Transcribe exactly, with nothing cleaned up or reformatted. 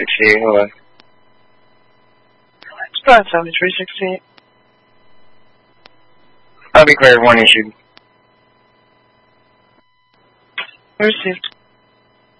sixty-eight, hold on. Squad seventy-three sixty-eight. I'll be clear, one issued. Received.